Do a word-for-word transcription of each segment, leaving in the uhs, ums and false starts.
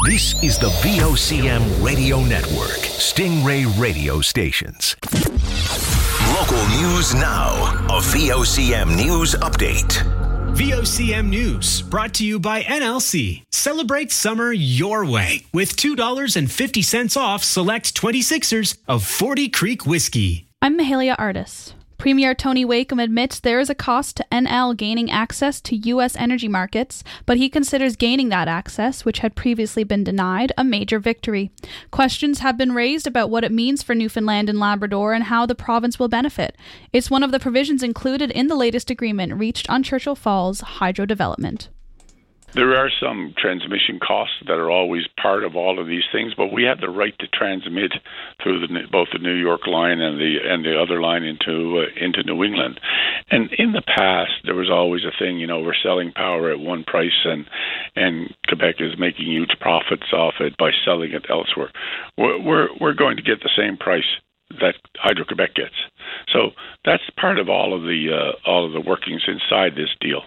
This is the V O C M Radio Network, Stingray Radio Stations. Local news now. A V O C M News Update. V O C M News, brought to you by N L C. Celebrate summer your way with two dollars and fifty cents off select twenty-sixers of forty Creek Whiskey. I'm Mahalia Artis. Premier Tony Wakeham admits there is a cost to N L gaining access to U S energy markets, but he considers gaining that access, which had previously been denied, a major victory. Questions have been raised about what it means for Newfoundland and Labrador and how the province will benefit. It's one of the provisions included in the latest agreement reached on Churchill Falls hydro development. There are some transmission costs that are always part of all of these things, but we have the right to transmit through the, both the New York line and the and the other line into uh, into New England. And in the past, there was always a thing, you know, we're selling power at one price, and and Quebec is making huge profits off it by selling it elsewhere. We're we're, we're going to get the same price that Hydro-Quebec gets. So that's part of all of the uh, all of the workings inside this deal.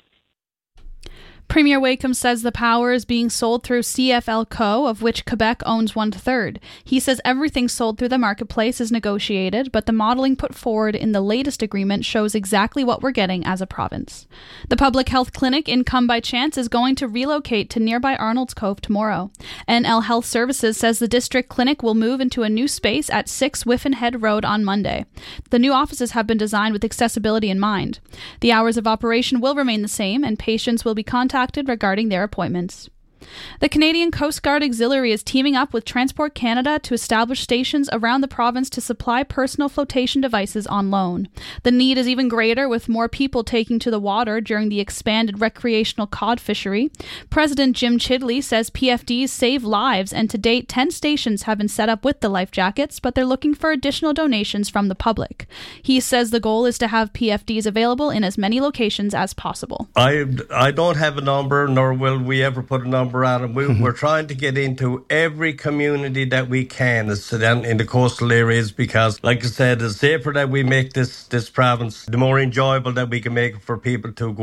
Premier Wakeham says the power is being sold through C F L Co., of which Quebec owns one-third. He says everything sold through the marketplace is negotiated, but the modelling put forward in the latest agreement shows exactly what we're getting as a province. The public health clinic in Come By Chance is going to relocate to nearby Arnold's Cove tomorrow. N L Health Services says the district clinic will move into a new space at six Whiffen Head Road on Monday. The new offices have been designed with accessibility in mind. The hours of operation will remain the same, and patients will be contacted regarding their appointments. The Canadian Coast Guard Auxiliary is teaming up with Transport Canada to establish stations around the province to supply personal flotation devices on loan. The need is even greater with more people taking to the water during the expanded recreational cod fishery. President Jim Chidley says P F Ds save lives, and to date ten stations have been set up with the life jackets, but they're looking for additional donations from the public. He says the goal is to have P F Ds available in as many locations as possible. I, I don't have a number, nor will we ever put a number out, and we, we're trying to get into every community that we can in the coastal areas, because, like I said, the safer that we make this this province, the more enjoyable that we can make it for people to go